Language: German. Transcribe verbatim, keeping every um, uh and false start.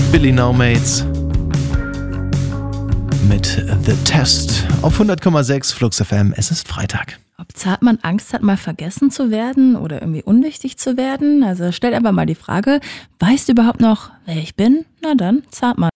Billy No Mates mit The Test auf hundert Komma sechs Flux F M. Es ist Freitag. Ob Zartmann Angst hat, mal vergessen zu werden oder irgendwie unwichtig zu werden? Also stellt einfach mal die Frage, weißt du überhaupt noch, wer ich bin? Na dann, Zartmann.